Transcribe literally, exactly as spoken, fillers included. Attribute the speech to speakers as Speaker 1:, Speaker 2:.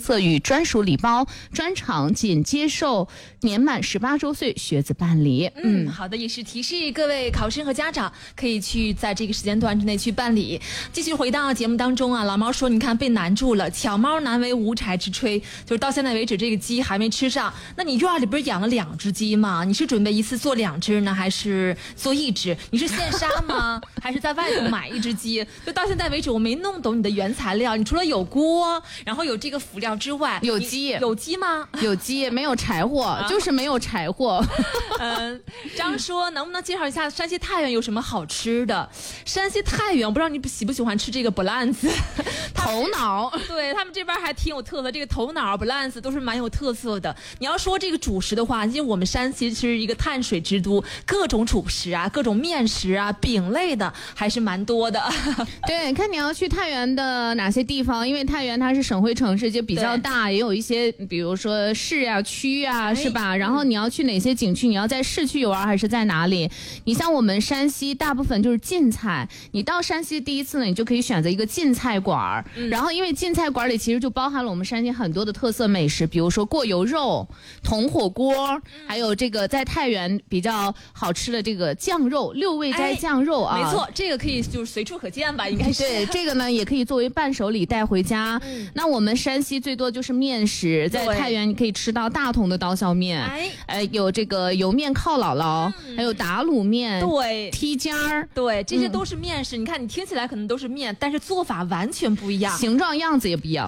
Speaker 1: 册与专属礼包，专场仅接受年满十八周岁学子办理。
Speaker 2: 嗯，好的，也是提示各位考生和家长可以去在这个时间段之内去办理。继续回到节目当中啊，老猫说，你看被难住了，巧猫难为无柴之炊，就是到现在为止这个鸡还没吃上。那你院里不是养了两只鸡吗？你是准备一次做两只呢，还是做一只？你是现杀吗？还是在外头买一只鸡？就到现在为止，我没弄懂你的原材料。你除了有锅，然后有这个辅料之外，
Speaker 1: 有鸡，
Speaker 2: 有鸡吗？
Speaker 1: 有鸡，没有柴火，啊、就是没有柴火。
Speaker 2: 嗯，张说能不能介绍一下山西太原有什么好吃的？山西太原，我不知道你喜不喜欢吃这个不烂子
Speaker 1: 头脑，
Speaker 2: 对他们这边还挺有特色，这个头脑不烂子都是蛮有特色的。你要说这个主食的话，因为我们山西是一个碳水之都，各种主食啊，各种面食啊，饼类的还是蛮多的。
Speaker 1: 对，看你要去太原的哪些地方，因为太原它是省会城市，就比较大，也有一些比如说市啊、区啊，哎、是吧？然后你要去哪些景区？你要在市区游玩还是在哪里？你像我们山西大部分就是晋菜，你到山西第一次呢，你就可以选择一个晋菜馆、嗯、然后因为晋菜馆里其实就包含了我们山西很多的特色美食，比如说过油肉、铜火锅、嗯、还有这个在太原比较好吃的这个酱肉，六味斋酱肉啊、
Speaker 2: 哎、没错，这个可以就是随处可见吧，应该是。
Speaker 1: 对，这个呢也可以作为伴手礼带回家、嗯、那我们山西最多就是面食，在太原你可以吃到大同的刀削面，哎，呃，有这个油面靠姥姥、嗯、还有打卤面，
Speaker 2: 对，
Speaker 1: 梯尖儿，
Speaker 2: 对，这些都是面食、嗯、你看你听起来可能都是面，但是做法完全不一样，
Speaker 1: 形状样子也不一样。